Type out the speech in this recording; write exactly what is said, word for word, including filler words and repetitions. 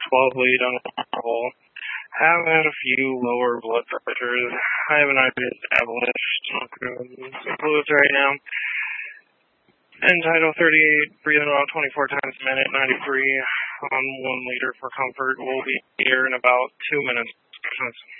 twelve lead on level. Have had a few lower blood pressures. I have an I V established. Some fluids right now. N-Tidal thirty-eight, breathing about twenty-four times a minute, ninety-three on one liter for comfort. We'll be here in about two minutes.